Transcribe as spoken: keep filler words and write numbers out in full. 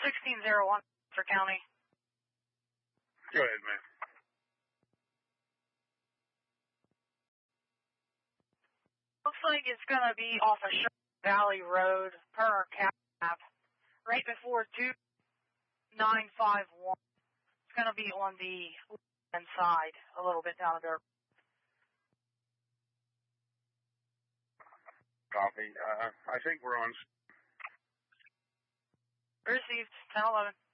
sixteen oh one for county. Go ahead, man. Looks like it's going to be off of Sherman Valley Road per cap, right before two nine five one. It's going to be on the left side, a little bit down there. Copy. Uh, I think we're on. Received, ten eleven.